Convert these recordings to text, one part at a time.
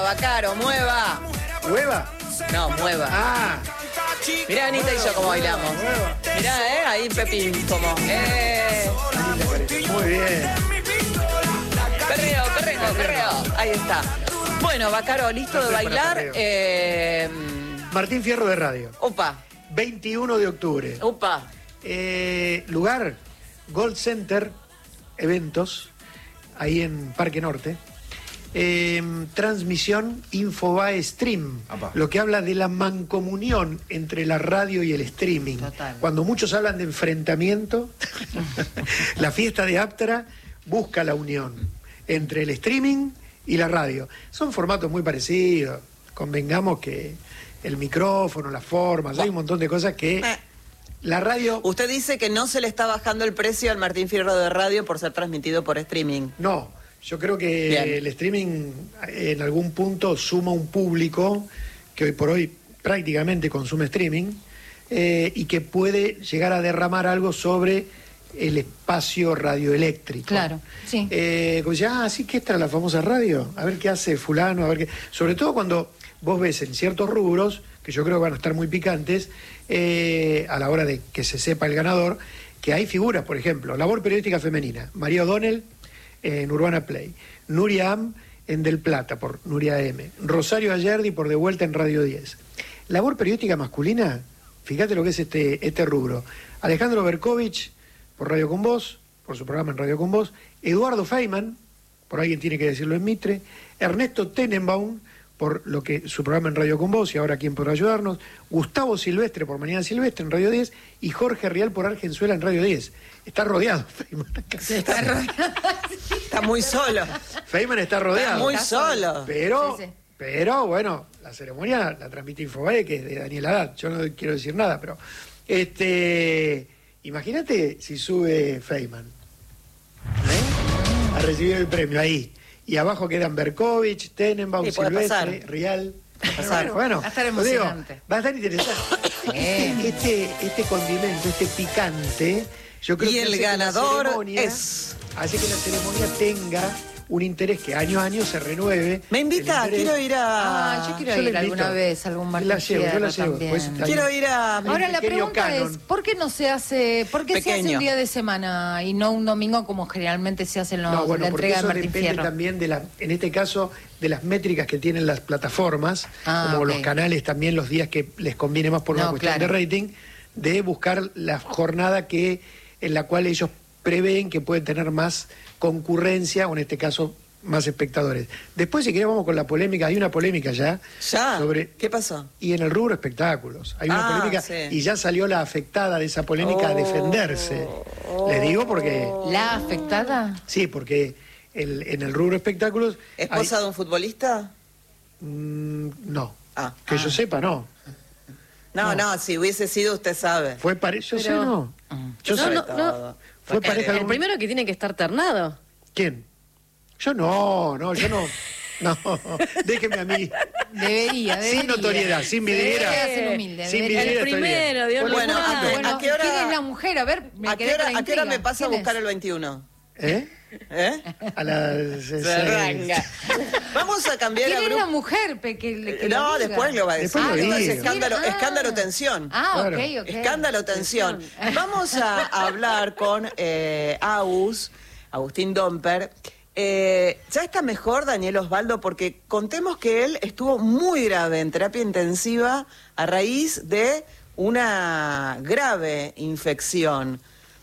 Bacaro, mueva. ¿Mueva? No, mueva. Ah. Mirá, Anita y yo cómo bailamos. Mirá, ahí Pepín, como. Muy bien. Perreo. Ahí está. Bueno, Bacaro, listo de bailar. Martín Fierro de Radio. Opa. 21 de octubre. Opa. Lugar, Gold Center, eventos, ahí en Parque Norte. Transmisión Infobae Stream, lo que habla de la mancomunión entre la radio y el streaming. Total. Cuando muchos hablan de enfrentamiento, la fiesta de Aptra busca la unión entre el streaming y la radio. Son formatos muy parecidos, convengamos que el micrófono, las formas, hay un montón de cosas que la radio... Usted dice que no se le está bajando el precio al Martín Fierro de Radio por ser transmitido por streaming. No, yo creo que Bien. el streaming en algún punto suma un público que hoy por hoy prácticamente consume streaming y que puede llegar a derramar algo sobre el espacio radioeléctrico. Claro, sí. Como dice, sí que esta es la famosa radio, a ver qué hace fulano, a ver qué... Sobre todo cuando vos ves en ciertos rubros, que yo creo que van a estar muy picantes, a la hora de que se sepa el ganador, que hay figuras, por ejemplo, labor periodística femenina, María O'Donnell en Urbana Play, Nuria Am en Del Plata por Nuria M, Rosario Ayerdi por De Vuelta en Radio 10. Labor periodística masculina, fíjate lo que es este rubro, Alejandro Berkovich por Radio Con Vos, por su programa en Radio Con Vos, Eduardo Feynman, por alguien tiene que decirlo en Mitre, Ernesto Tenenbaum por lo que su programa en Radio Con Vos y ahora quién podrá ayudarnos, Gustavo Silvestre por Mañana Silvestre en Radio 10 y Jorge Rial por Argenzuela en Radio 10. Está rodeado Feynman. Está rodeado. Está muy solo. Feynman está rodeado. Está muy solo. Pero bueno, la ceremonia la transmite Infobae, que es de Daniel Haddad. Yo no quiero decir nada, pero imagínate si sube Feynman a recibir el premio ahí. Y abajo quedan Berkovich, Tenenbaum, Sí, puede Silvestre, pasar. Rial. Va a estar emocionante. Va a estar interesante. Este condimento, este picante, yo creo Y que el hace que la ganador ceremonia hace que la ceremonia tenga un interés que año a año se renueve. Me invita, quiero ir a... yo quiero Yo le ir alguna invito. vez a algún Martín La llevo, yo la Fierro llevo. también. Pues, Quiero ir a... Ahora la pequeño pregunta canon. es, ¿por qué no se hace, por qué se hace Pequeño. un día de semana y no un domingo como generalmente se hace en No, bueno, la porque entrega de eso Martín depende Fierro? también en este caso, de las métricas que tienen las plataformas, como ok. los canales también, los días que les conviene más por una No, cuestión claro. de rating, de buscar la jornada en la cual ellos prevén que pueden tener más concurrencia, o en este caso, más espectadores. Después, si querés, vamos con la polémica. Hay una polémica ya. ¿Ya? Sobre... ¿Qué pasó? Y en el rubro espectáculos. Hay una polémica sí. y ya salió la afectada de esa polémica a defenderse. Le digo porque... ¿La afectada? Sí, porque en el rubro espectáculos... ¿Esposa de un futbolista? no. Que yo sepa, no. No, si hubiese sido, usted sabe. Fue pareja... Yo sé, no. Yo sé. Fue pareja... El primero que tiene que estar ternado. ¿Quién? Yo no. No, déjeme a mí. Debería. Sin notoriedad, sin vidriera. Debería ser humilde. Sin debería. vidriera El estoy bien. primero, Dios mío. Bueno, ¿a qué hora- ¿Quién es la mujer? A ver, me ¿A quedé qué con hora, la a qué hora intriga. me pasa a ¿Quién buscar es? el 21? ¿Eh? ¿Eh? A las... Se arranca. Vamos a cambiar ¿Quién a es grupo. la mujer? Que lo No, diga. después lo va a decir. Después lo Le va a decir digo. escándalo, tensión. Claro. Ok. Escándalo, tensión. Vamos a hablar con Agustín Domper. Ya está mejor Daniel Osvaldo, porque contemos que él estuvo muy grave en terapia intensiva a raíz de una grave infección.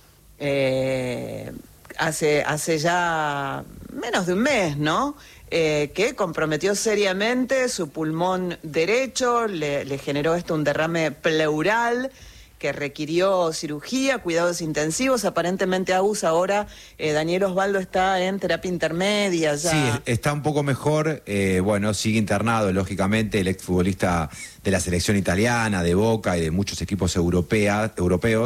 Hace ya menos de un mes, ¿no? Que comprometió seriamente su pulmón derecho, le generó esto un derrame pleural que requirió cirugía, cuidados intensivos. Aparentemente, Agus, ahora Daniel Osvaldo está en terapia intermedia ya. Sí, está un poco mejor. Bueno, sigue internado, lógicamente, el exfutbolista de la selección italiana, de Boca y de muchos equipos europeos.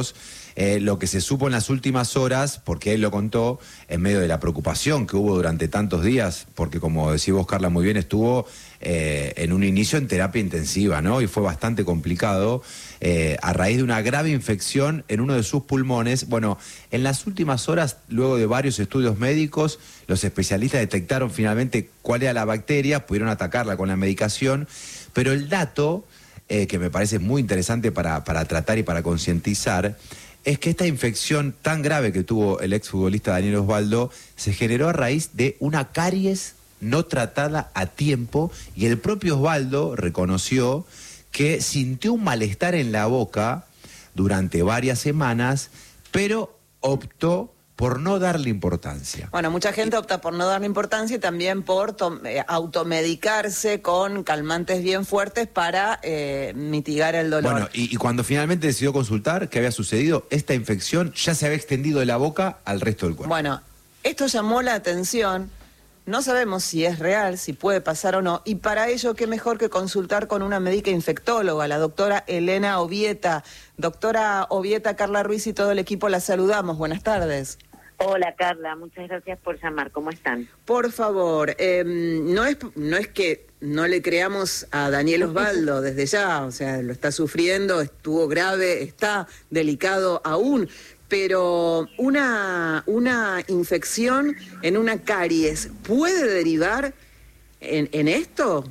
Lo que se supo en las últimas horas, porque él lo contó, en medio de la preocupación que hubo durante tantos días, porque como decís vos, Carla, muy bien, estuvo en un inicio en terapia intensiva, ¿no? Y fue bastante complicado, a raíz de una grave infección en uno de sus pulmones. Bueno, en las últimas horas, luego de varios estudios médicos, los especialistas detectaron finalmente cuál era la bacteria, pudieron atacarla con la medicación, pero el dato, que me parece muy interesante para tratar y para concientizar, es que esta infección tan grave que tuvo el exfutbolista Daniel Osvaldo se generó a raíz de una caries no tratada a tiempo, y el propio Osvaldo reconoció que sintió un malestar en la boca durante varias semanas, pero optó por no darle importancia. Bueno, mucha gente opta por no darle importancia y también por automedicarse con calmantes bien fuertes para mitigar el dolor. Bueno, y cuando finalmente decidió consultar qué había sucedido, esta infección ya se había extendido de la boca al resto del cuerpo. Bueno, esto llamó la atención. No sabemos si es real, si puede pasar o no, y para ello qué mejor que consultar con una médica infectóloga, la doctora Elena Obieta. Doctora Obieta, Carla Ruiz y todo el equipo la saludamos. Buenas tardes. Hola Carla, muchas gracias por llamar. ¿Cómo están? Por favor, no es que no le creamos a Daniel Osvaldo desde ya, o sea, lo está sufriendo, estuvo grave, está delicado aún, pero una infección en una caries, ¿puede derivar en esto?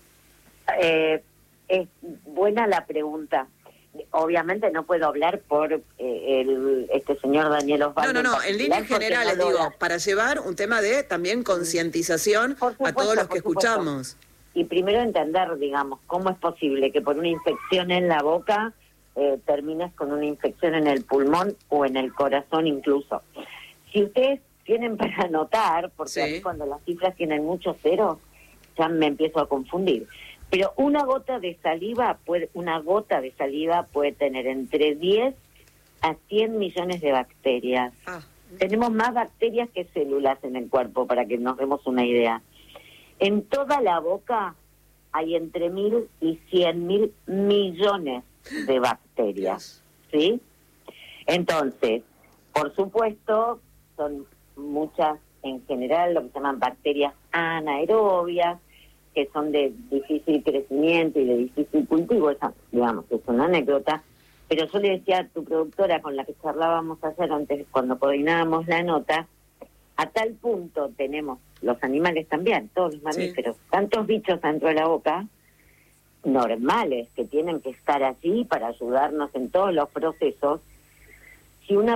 Es buena la pregunta. Obviamente no puedo hablar por este señor Daniel Osvaldo. No, en líneas generales digo, para llevar un tema de también concientización a todos los que escuchamos. Y primero entender, digamos, cómo es posible que por una infección en la boca termines con una infección en el pulmón o en el corazón incluso. Si ustedes tienen para anotar, porque Sí. ahí cuando las cifras tienen muchos ceros, ya me empiezo a confundir. Pero una gota de saliva puede tener entre 10 a 100 millones de bacterias. Tenemos más bacterias que células en el cuerpo, para que nos demos una idea. En toda la boca hay entre 1.000 y 100.000 millones de bacterias, ¿sí? Entonces, por supuesto, son muchas en general lo que se llaman bacterias anaerobias, que son de difícil crecimiento y de difícil cultivo. Esa, digamos, es una anécdota. Pero yo le decía a tu productora, con la que charlábamos ayer, antes, cuando coordinábamos la nota, a tal punto tenemos, los animales también, todos los mamíferos, tantos bichos dentro de la boca, normales, que tienen que estar allí para ayudarnos en todos los procesos. Si una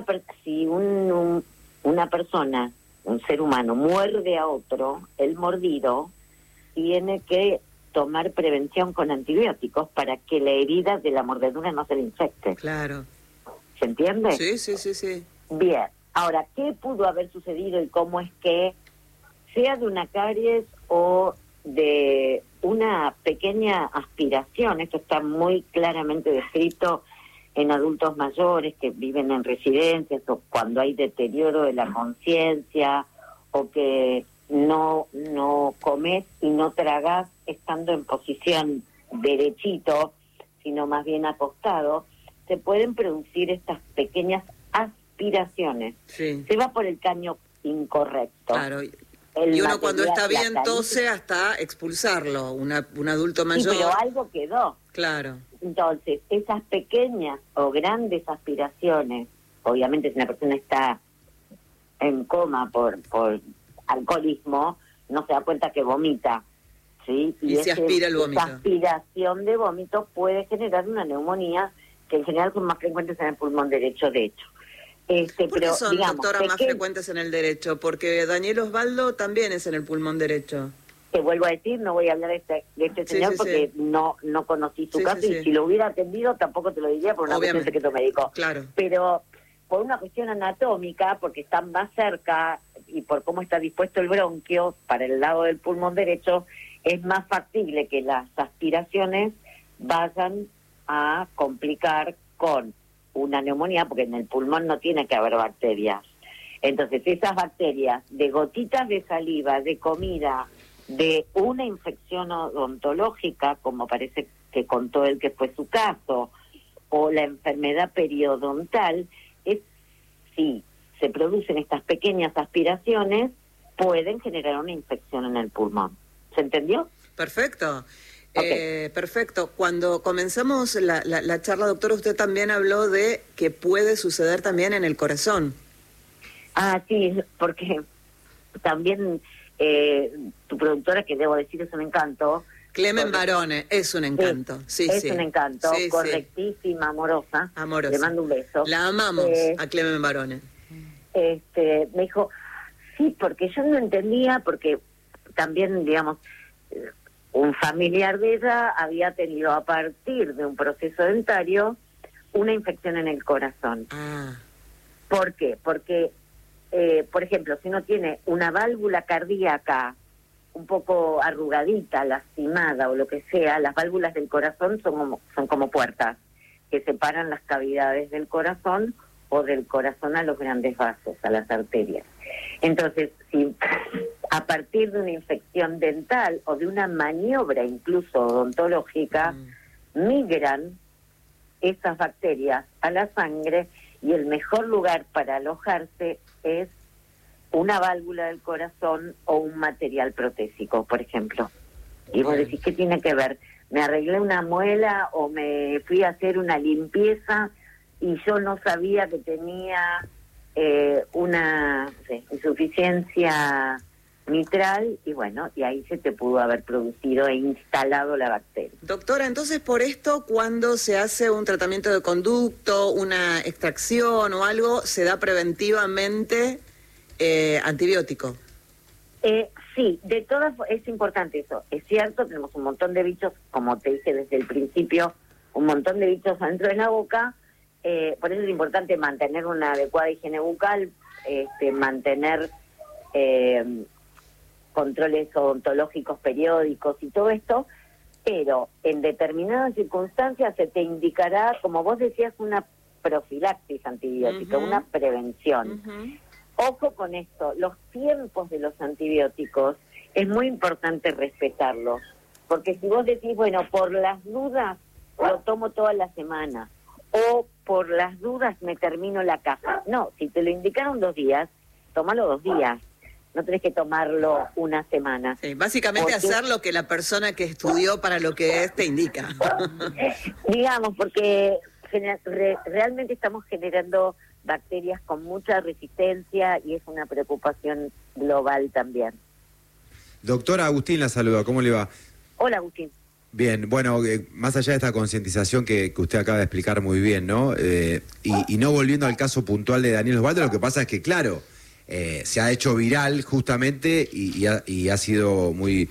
persona, un ser humano, muerde a otro, el mordido tiene que tomar prevención con antibióticos para que la herida de la mordedura no se le infecte. Claro. ¿Se entiende? Sí. Bien. Ahora, ¿qué pudo haber sucedido y cómo es que, sea de una caries o de una pequeña aspiración, esto está muy claramente descrito en adultos mayores que viven en residencias, o cuando hay deterioro de la conciencia, o que no comes y no tragas estando en posición derechito, sino más bien acostado, se pueden producir estas pequeñas aspiraciones. Sí. Se va por el caño incorrecto. Claro. Y uno cuando está bien tose hasta expulsarlo, un adulto mayor. Sí, pero algo quedó. Claro. Entonces, esas pequeñas o grandes aspiraciones, obviamente si una persona está en coma por alcoholismo, no se da cuenta que vomita, ¿sí? Y se aspira el vómito. Esa aspiración de vómito puede generar una neumonía, que en general son más frecuentes en el pulmón derecho, de hecho. ¿Por qué son, digamos, doctora, más frecuentes en el derecho? Porque Daniel Osvaldo también es en el pulmón derecho. Te vuelvo a decir, no voy a hablar de este señor porque no conocí su caso, y si lo hubiera atendido tampoco te lo diría por una cuestión de secreto médico. Claro. Pero por una cuestión anatómica, porque están más cerca y por cómo está dispuesto el bronquio para el lado del pulmón derecho, es más factible que las aspiraciones vayan a complicar con una neumonía, porque en el pulmón no tiene que haber bacterias. Entonces esas bacterias de gotitas de saliva, de comida, de una infección odontológica, como parece que contó él que fue su caso, o la enfermedad periodontal, si se producen estas pequeñas aspiraciones, pueden generar una infección en el pulmón. ¿Se entendió? Perfecto. Okay. Perfecto. Cuando comenzamos la charla, doctora, usted también habló de que puede suceder también en el corazón. Ah, sí, porque también tu productora, que debo decir es un encanto. Clemen Barone, es un encanto. Sí, es un encanto, sí, correctísima, amorosa. Amorosa. Le mando un beso. La amamos a Clemen Barone. Me dijo, sí, porque yo no entendía, porque también, digamos, un familiar de ella había tenido a partir de un proceso dentario una infección en el corazón. Ah. ¿Por qué? Porque, por ejemplo, si uno tiene una válvula cardíaca un poco arrugadita, lastimada o lo que sea, las válvulas del corazón son como puertas que separan las cavidades del corazón o del corazón a los grandes vasos, a las arterias. Entonces, si a partir de una infección dental o de una maniobra incluso odontológica, migran esas bacterias a la sangre, y el mejor lugar para alojarse es una válvula del corazón o un material protésico, por ejemplo. Y vos decís, ¿qué tiene que ver? Me arreglé una muela o me fui a hacer una limpieza y yo no sabía que tenía una insuficiencia mitral, y bueno, y ahí se te pudo haber producido e instalado la bacteria. Doctora, entonces por esto, cuando se hace un tratamiento de conducto, una extracción o algo, se da preventivamente antibiótico. Sí, de todas es importante eso. Es cierto, tenemos un montón de bichos, como te dije desde el principio, un montón de bichos dentro de la boca. Por eso es importante mantener una adecuada higiene bucal, mantener controles odontológicos periódicos y todo esto, pero en determinadas circunstancias se te indicará, como vos decías, una profilaxis antibiótica, una prevención. Ojo con esto, los tiempos de los antibióticos es muy importante respetarlos, porque si vos decís, bueno, por las dudas lo tomo toda la semana, o por las dudas me termino la caja. No, si te lo indicaron 2 días, tómalo 2 días. No tenés que tomarlo una semana. Sí, básicamente hacer lo que la persona que estudió para lo que es te indica. Digamos, porque realmente estamos generando bacterias con mucha resistencia y es una preocupación global también. Doctora, Agustín la saluda, ¿cómo le va? Hola, Agustín. Bien, bueno, más allá de esta concientización que usted acaba de explicar muy bien, ¿no? Y no volviendo al caso puntual de Daniel Osvaldo, lo que pasa es que, claro, se ha hecho viral justamente y ha sido muy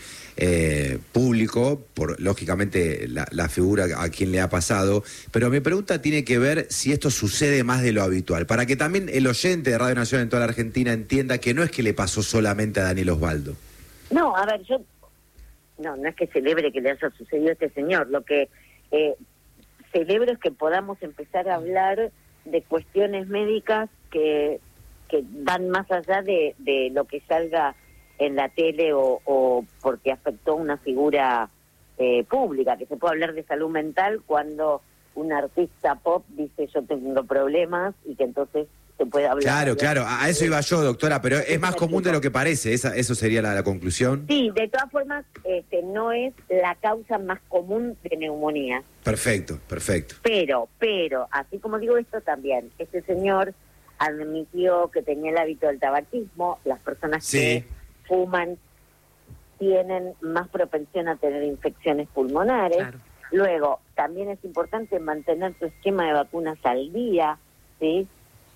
público por, lógicamente, la figura a quien le ha pasado. Pero mi pregunta tiene que ver si esto sucede más de lo habitual, para que también el oyente de Radio Nacional en toda la Argentina entienda que no es que le pasó solamente a Daniel Osvaldo. No, a ver, no es que celebre que le haya sucedido a este señor. Lo que celebro es que podamos empezar a hablar de cuestiones médicas que van más allá de lo que salga en la tele o porque afectó una figura pública, que se puede hablar de salud mental cuando un artista pop dice yo tengo problemas y que entonces se puede hablar. Claro, a eso iba yo, doctora, pero es más común de lo que parece, eso sería la conclusión. Sí, de todas formas, no es la causa más común de neumonía. Perfecto. Pero, así como digo esto también, este señor admitió que tenía el hábito del tabaquismo. Las personas que fuman tienen más propensión a tener infecciones pulmonares. Claro. Luego, también es importante mantener tu esquema de vacunas al día, ¿sí?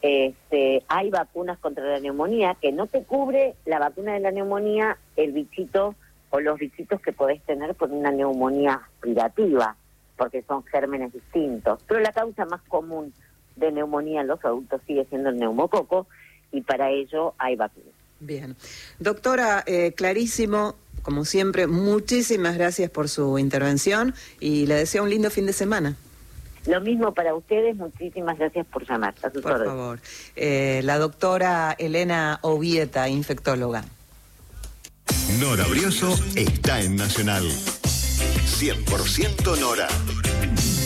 Hay vacunas contra la neumonía que no te cubre la vacuna de la neumonía, el bichito o los bichitos que podés tener por una neumonía aspirativa, porque son gérmenes distintos. Pero la causa más común de neumonía en los adultos sigue siendo el neumococo, y para ello hay vacunas. Bien. Doctora, clarísimo, como siempre, muchísimas gracias por su intervención y le deseo un lindo fin de semana. Lo mismo para ustedes, muchísimas gracias por llamar. A sus órdenes. Por favor. La doctora Elena Ovieta, infectóloga. Nora Brioso está en Nacional. 100% Nora.